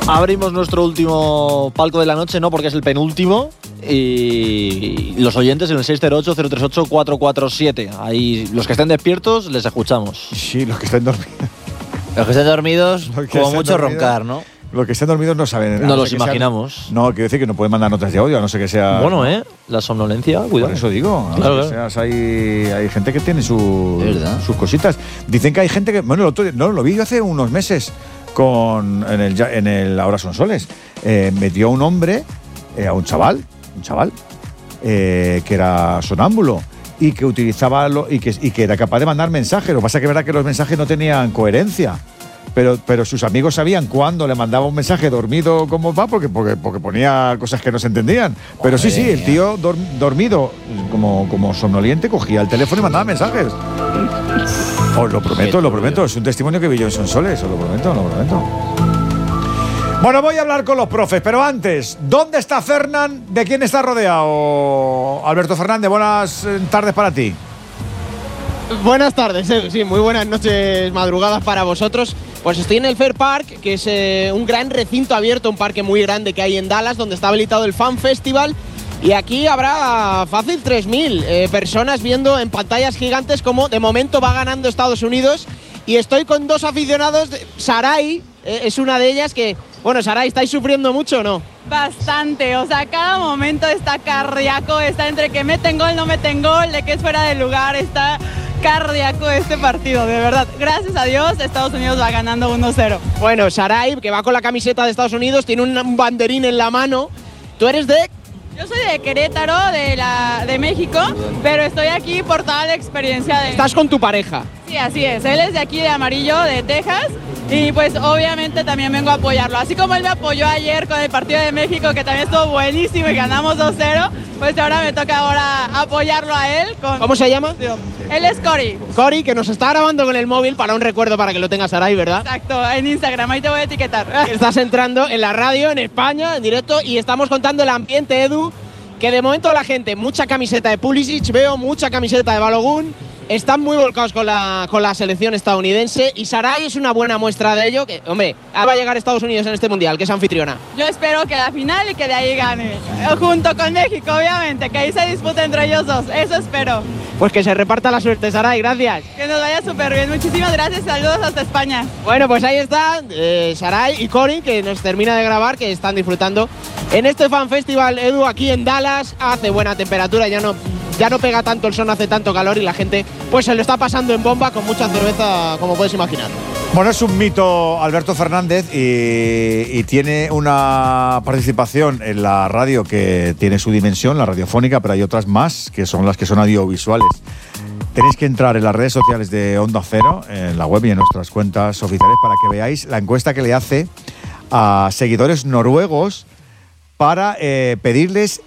Abrimos nuestro último palco de la noche, no, porque es el penúltimo. Y los oyentes en el 608-038-447. Ahí, los que estén despiertos, les escuchamos. Sí, los que estén dormidos. Los que estén dormidos, como mucho roncar, ¿no? Los que estén dormidos no saben. No los imaginamos. No, quiero decir que no pueden mandar notas de audio, a no ser que sea. Bueno, la somnolencia, cuidado. Por eso digo. Claro. Hay gente que tiene sus cositas. Dicen que hay gente que. Bueno, lo vi yo hace unos meses en el Ahora Son Soles. Metió a un hombre, a un chaval, que era sonámbulo y que utilizaba y que era capaz de mandar mensajes. Lo que pasa es que es verdad que los mensajes no tenían coherencia. Pero sus amigos sabían cuándo le mandaba un mensaje dormido cómo va, porque ponía cosas que no se entendían. Pero sí, el tío dormido, como somnoliente, cogía el teléfono y mandaba mensajes. Os lo prometo, es un testimonio que vi yo en Sonsoles, os lo prometo. Bueno, voy a hablar con los profes, pero antes, ¿dónde está Fernán? ¿De quién está rodeado? Alberto Fernández, buenas tardes para ti. Buenas tardes, sí, muy buenas noches, madrugadas para vosotros. Pues estoy en el Fair Park, que es un gran recinto abierto, un parque muy grande que hay en Dallas, donde está habilitado el Fan Festival. Y aquí habrá fácil 3.000 personas viendo en pantallas gigantes cómo de momento va ganando Estados Unidos. Y estoy con dos aficionados, Saray es una de ellas que... Bueno, Saray, ¿estáis sufriendo mucho o no? Bastante, o sea, cada momento está cardíaco, está entre que meten gol, no meten gol, de que es fuera de lugar, está cardíaco este partido, de verdad. Gracias a Dios, Estados Unidos va ganando 1-0. Bueno, Saray, que va con la camiseta de Estados Unidos, tiene un banderín en la mano. ¿Tú eres de...? Yo soy de Querétaro, de México, pero estoy aquí por toda la experiencia de... ¿Estás con tu pareja? Sí, así es. Él es de aquí, de Amarillo, de Texas, y pues obviamente también vengo a apoyarlo. Así como él me apoyó ayer con el partido de México, que también estuvo buenísimo y ganamos 2-0, pues ahora me toca apoyarlo a él. ¿Cómo se llama? Él es Cory. Cory, que nos está grabando con el móvil para un recuerdo para que lo tengas Saray, ¿verdad? Exacto, en Instagram, ahí te voy a etiquetar. Estás entrando en la radio, en España, en directo, y estamos contando el ambiente, Edu, que de momento la gente, mucha camiseta de Pulisic, veo mucha camiseta de Balogun, están muy volcados con la selección estadounidense, y Saray es una buena muestra de ello, que, hombre, va a llegar a Estados Unidos en este Mundial, que es anfitriona. Yo espero que a la final y que de ahí gane, junto con México, obviamente, que ahí se dispute entre ellos dos, eso espero. Pues que se reparta la suerte, Saray, gracias. Que nos vaya súper bien, muchísimas gracias, saludos hasta España. Bueno, pues ahí está Saray y Cory, que nos termina de grabar, que están disfrutando en este Fan Festival, Edu, aquí en Dallas. Hace buena temperatura, ya no pega tanto el sol, no hace tanto calor y la gente pues se lo está pasando en bomba con mucha cerveza, como puedes imaginar. Bueno, es un mito Alberto Fernández y tiene una participación en la radio que tiene su dimensión, la radiofónica, pero hay otras más que son las que son audiovisuales. Tenéis que entrar en las redes sociales de Onda Cero, en la web y en nuestras cuentas oficiales, para que veáis la encuesta que le hace a seguidores noruegos para pedirles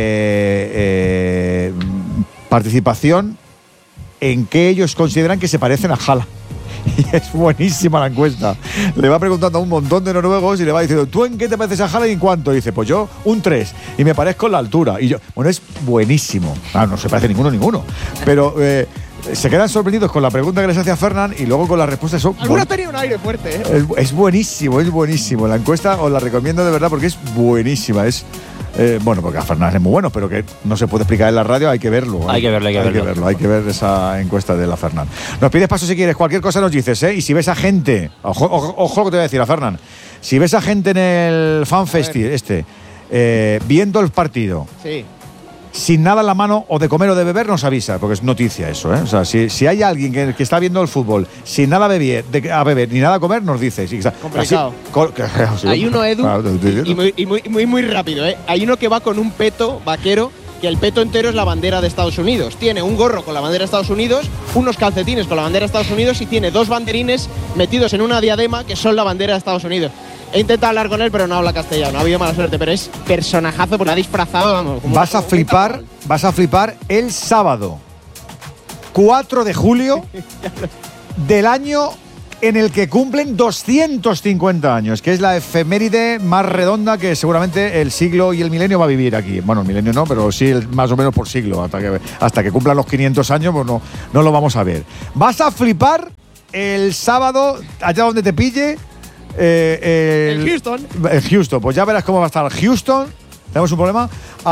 participación en qué ellos consideran que se parecen a Haaland. Y es buenísima la encuesta. Le va preguntando a un montón de noruegos y le va diciendo, ¿tú en qué te pareces a Haaland y en cuánto? Y dice, pues yo un 3 y me parezco en la altura. Y yo, bueno, es buenísimo. No se parece ninguno. Pero se quedan sorprendidos con la pregunta que les hace a Fernán y luego con las respuestas. Alguna tenía un aire fuerte, ¿eh? Es buenísimo. La encuesta os la recomiendo de verdad porque es buenísima. Bueno, porque a Fernández es muy bueno, pero que no se puede explicar en la radio, hay que verlo. Hay que ver esa encuesta de la Fernán. Nos pides paso si quieres, cualquier cosa nos dices, ¿eh? Y si ves a gente, ojo lo que te voy a decir a Fernán, si ves a gente en el Fan Festival, viendo el partido, sí, sin nada en la mano o de comer o de beber, nos avisa, porque es noticia eso, ¿eh? O sea, si hay alguien que está viendo el fútbol sin nada a beber ni nada a comer, nos dice. Sí, complicado. Hay uno, Edu, y muy rápido, ¿eh? Hay uno que va con un peto vaquero, que el peto entero es la bandera de Estados Unidos. Tiene un gorro con la bandera de Estados Unidos, unos calcetines con la bandera de Estados Unidos y tiene dos banderines metidos en una diadema que son la bandera de Estados Unidos. He intentado hablar con él, pero no habla castellano. Ha habido mala suerte, pero es personajazo porque ha disfrazado. Vamos, vas a flipar el sábado 4 de julio del año en el que cumplen 250 años, que es la efeméride más redonda que seguramente el siglo y el milenio va a vivir aquí. Bueno, el milenio no, pero sí más o menos por siglo. Hasta que cumplan los 500 años, pues no lo vamos a ver. Vas a flipar el sábado, allá donde te pille, El Houston. El Houston, pues ya verás cómo va a estar Houston. Tenemos un problema.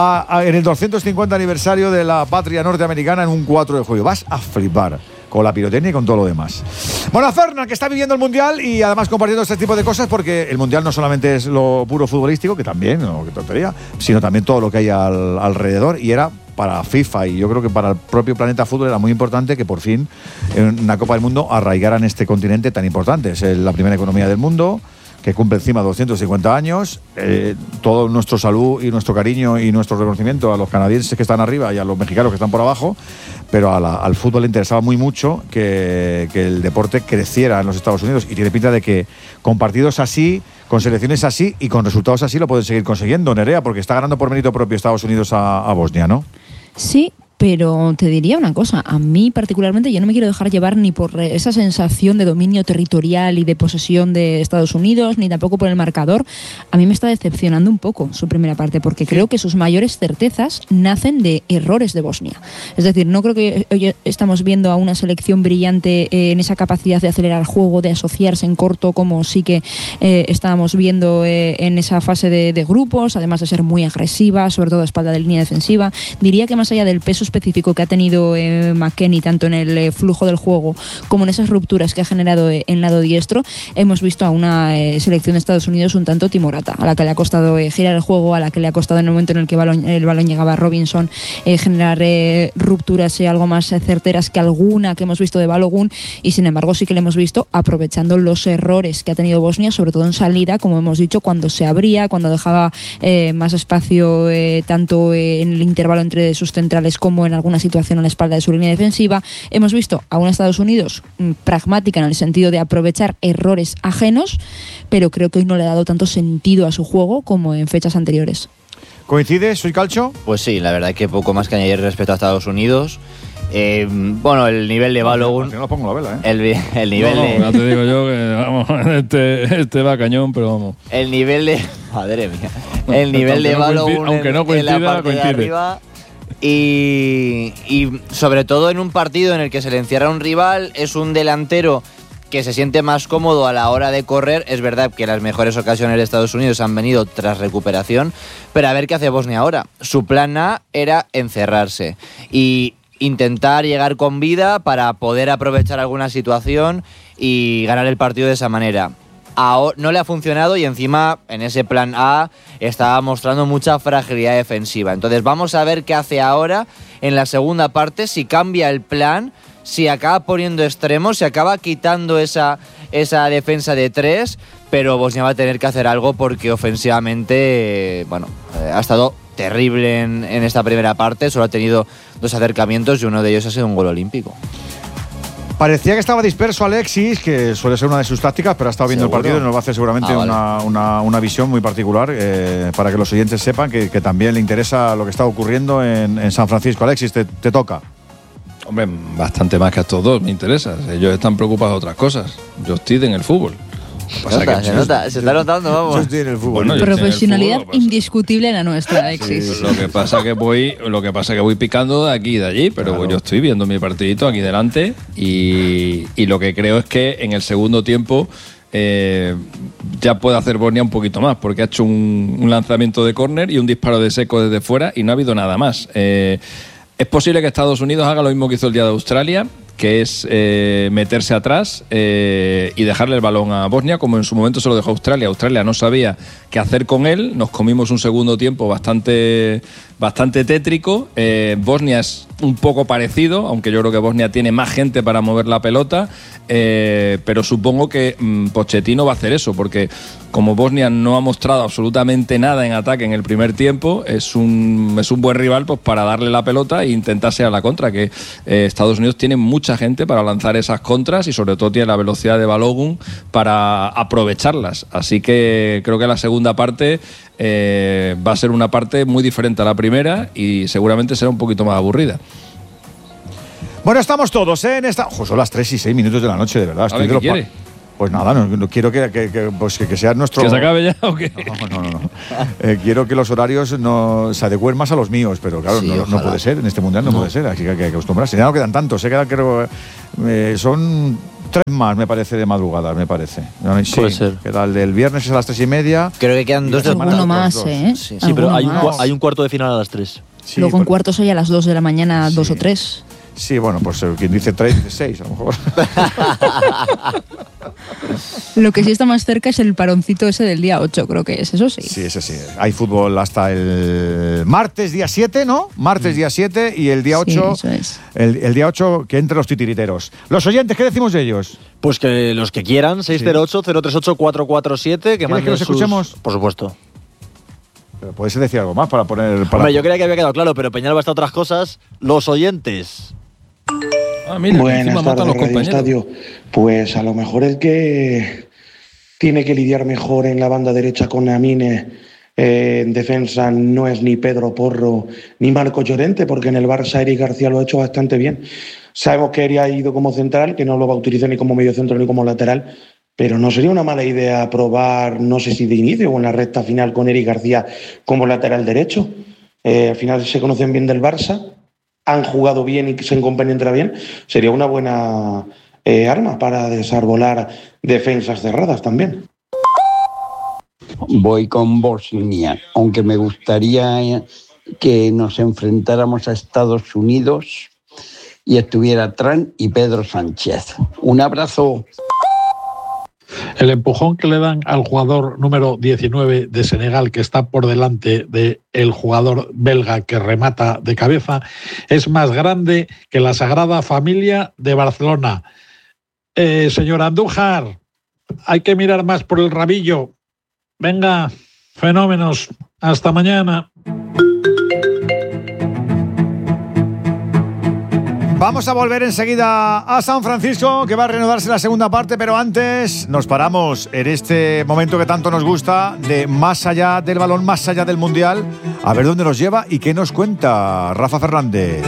En el 250 aniversario de la patria norteamericana en un 4 de julio. Vas a flipar con la pirotecnia y con todo lo demás. Bueno, Fernan, que está viviendo el Mundial y además compartiendo este tipo de cosas, porque el Mundial no solamente es lo puro futbolístico, que también, no, qué tontería, sino también todo lo que hay alrededor, y era para FIFA y yo creo que para el propio planeta fútbol era muy importante que por fin en una Copa del Mundo arraigaran este continente tan importante. Es la primera economía del mundo, que cumple encima 250 años. Todo nuestro salud y nuestro cariño y nuestro reconocimiento a los canadienses que están arriba y a los mexicanos que están por abajo, pero al fútbol le interesaba muy mucho que el deporte creciera en los Estados Unidos, y tiene pinta de que con partidos así, con selecciones así y con resultados así lo pueden seguir consiguiendo, Nerea, porque está ganando por mérito propio Estados Unidos a Bosnia, ¿no? Sí, pero te diría una cosa, a mí particularmente yo no me quiero dejar llevar ni por esa sensación de dominio territorial y de posesión de Estados Unidos, ni tampoco por el marcador. A mí me está decepcionando un poco su primera parte, porque creo que sus mayores certezas nacen de errores de Bosnia. Es decir, no creo que hoy estamos viendo a una selección brillante en esa capacidad de acelerar el juego, de asociarse en corto, como sí que estábamos viendo en esa fase de grupos, además de ser muy agresiva, sobre todo a espalda de línea defensiva. Diría que más allá del peso específico que ha tenido McKennie tanto en el flujo del juego como en esas rupturas que ha generado en el lado diestro, hemos visto a una selección de Estados Unidos un tanto timorata, a la que le ha costado girar el juego, a la que le ha costado en el momento en el que el balón llegaba a Robinson generar rupturas algo más certeras que alguna que hemos visto de Balogun, y sin embargo sí que le hemos visto aprovechando los errores que ha tenido Bosnia, sobre todo en salida, como hemos dicho, cuando se abría, cuando dejaba más espacio tanto en el intervalo entre sus centrales como en alguna situación a la espalda de su línea defensiva. Hemos visto a una Estados Unidos pragmática en el sentido de aprovechar errores ajenos, pero creo que hoy no le ha dado tanto sentido a su juego como en fechas anteriores. ¿Coincides, Soy Calcho? Pues sí, la verdad que poco más que añadir respecto a Estados Unidos. Bueno, el nivel de Balogun. No lo pongo la vela, El nivel de. Ya te digo yo que vamos, este va cañón, pero vamos. El nivel de. Madre mía. El nivel de Balogun. Aunque no coincida, en la parte de arriba. Y sobre todo en un partido en el que se le encierra a un rival, es un delantero que se siente más cómodo a la hora de correr. Es verdad que las mejores ocasiones de Estados Unidos han venido tras recuperación, pero a ver qué hace Bosnia ahora. Su plan A era encerrarse y intentar llegar con vida para poder aprovechar alguna situación y ganar el partido de esa manera. No le ha funcionado y encima en ese plan A estaba mostrando mucha fragilidad defensiva. Entonces vamos a ver qué hace ahora en la segunda parte, si cambia el plan, si acaba poniendo extremos, si acaba quitando esa defensa de tres, pero Bosnia va a tener que hacer algo porque ofensivamente ha estado terrible en esta primera parte. Solo ha tenido 2 acercamientos y uno de ellos ha sido un gol olímpico. Parecía que estaba disperso Alexis, que suele ser una de sus tácticas, pero ha estado viendo el partido y nos va a hacer seguramente una visión muy particular para que los oyentes sepan que también le interesa lo que está ocurriendo en San Francisco. Alexis, te toca. Hombre, bastante más que a estos dos me interesa. Ellos están preocupados de otras cosas. Yo estoy en el fútbol. Se está notando, vamos. Yo estoy en el fútbol. Bueno, profesionalidad indiscutible la nuestra, Alexis. Sí, lo que pasa que voy picando de aquí y de allí, pero claro, yo estoy viendo mi partidito aquí delante y lo que creo es que en el segundo tiempo ya puede hacer Bosnia un poquito más, porque ha hecho un lanzamiento de córner y un disparo de seco desde fuera y no ha habido nada más. Es posible que Estados Unidos haga lo mismo que hizo el día de Australia, que es meterse atrás y dejarle el balón a Bosnia, como en su momento se lo dejó Australia. Australia no sabía qué hacer con él, nos comimos un segundo tiempo bastante tétrico. Bosnia es un poco parecido, aunque yo creo que Bosnia tiene más gente para mover la pelota, pero supongo que Pochettino va a hacer eso, porque como Bosnia no ha mostrado absolutamente nada en ataque en el primer tiempo, es un buen rival pues para darle la pelota e intentarse a la contra, que Estados Unidos tiene mucha gente para lanzar esas contras y sobre todo tiene la velocidad de Balogun para aprovecharlas. Así que creo que la segunda parte va a ser una parte muy diferente a la primera y seguramente será un poquito más aburrida. Bueno, estamos todos en esta... Ojo, son las 3:06 de la noche, de verdad. A ver, ¿qué quiere? Pues nada, no quiero que sea nuestro... ¿Que se acabe ya o qué? No. Quiero que los horarios no se adecúen más a los míos, pero claro, sí, no puede ser, en este mundial no puede ser, así que hay que acostumbrarse. Ya no quedan tantos, quedan creo son 3 más, me parece, de madrugada, me parece. Sí, puede ser. Queda el del viernes es a las 3:30. Creo que quedan 2 de Alguno más, ¿eh? Sí, pero Alguno hay un cuarto de final a las 3. Sí, Luego en cuartos hay a las 2 de la mañana, 2 o 3. Sí, bueno, pues quien dice 3 dice 6, a lo mejor. Lo que sí está más cerca es el paroncito ese del día 8, creo que es, eso sí. Sí, ese sí. Hay fútbol hasta el martes día 7, ¿no? Martes día 7 y el día 8. Sí, eso es. El día 8 que entre los titiriteros. Los oyentes, ¿qué decimos de ellos? Pues que los que quieran, 608-038-447, que manden que los escuchemos? Por supuesto. Pero puedes decir algo más para poner... Hombre, yo creía que había quedado claro, pero Peñalba está otras cosas. Los oyentes. Mira, Buenas tardes, Radio Estadio. Pues a lo mejor el que tiene que lidiar mejor en la banda derecha con Amine en defensa no es ni Pedro Porro ni Marco Llorente, porque en el Barça Eric García lo ha hecho bastante bien. Sabemos que Eric ha ido como central, que no lo va a utilizar ni como mediocentro ni como lateral, pero no sería una mala idea probar, no sé si de inicio o en la recta final, con Eric García como lateral derecho. Al final se conocen bien del Barça, han jugado bien y se compenetra bien. Sería una buena arma para desarbolar defensas cerradas también. Voy con Bosnia, aunque me gustaría que nos enfrentáramos a Estados Unidos y estuviera Tran y Pedro Sánchez. Un abrazo. El empujón que le dan al jugador número 19 de Senegal, que está por delante del jugador belga que remata de cabeza, es más grande que la Sagrada Familia de Barcelona. Señor Andújar, hay que mirar más por el rabillo. Venga, fenómenos. Hasta mañana. Vamos a volver enseguida a San Francisco, que va a reanudarse la segunda parte, pero antes nos paramos en este momento que tanto nos gusta de más allá del balón, más allá del Mundial, a ver dónde nos lleva y qué nos cuenta Rafa Fernández.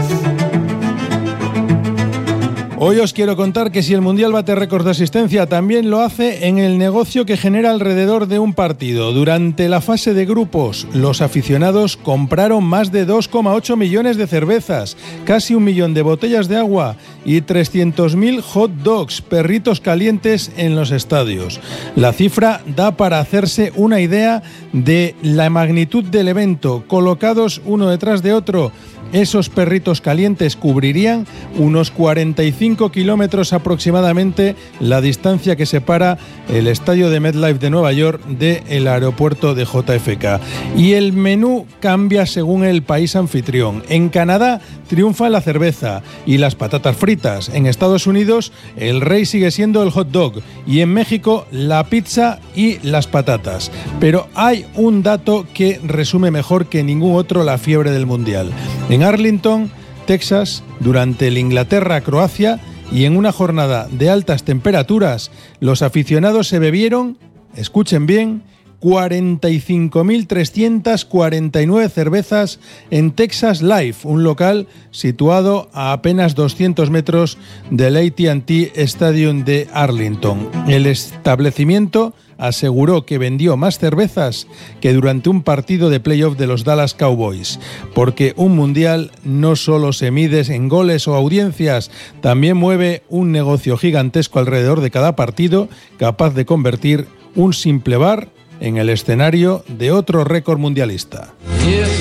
Hoy os quiero contar que si el Mundial bate récords de asistencia, también lo hace en el negocio que genera alrededor de un partido. Durante la fase de grupos, los aficionados compraron más de 2,8 millones de cervezas, casi 1 millón de botellas de agua y 300.000 hot dogs, perritos calientes en los estadios. La cifra da para hacerse una idea de la magnitud del evento. Colocados uno detrás de otro, esos perritos calientes cubrirían unos 45 kilómetros aproximadamente, la distancia que separa el estadio de MetLife de Nueva York del aeropuerto de JFK. Y el menú cambia según el país anfitrión. En Canadá triunfa la cerveza y las patatas fritas. En Estados Unidos el rey sigue siendo el hot dog y en México la pizza y las patatas. Pero hay un dato que resume mejor que ningún otro la fiebre del Mundial. En Arlington, Texas, durante el Inglaterra-Croacia y en una jornada de altas temperaturas, los aficionados se bebieron, escuchen bien, 45.349 cervezas en Texas Live, un local situado a apenas 200 metros del AT&T Stadium de Arlington. El establecimiento aseguró que vendió más cervezas que durante un partido de playoff de los Dallas Cowboys, porque un mundial no solo se mide en goles o audiencias, también mueve un negocio gigantesco alrededor de cada partido, capaz de convertir un simple bar en el escenario de otro récord mundialista.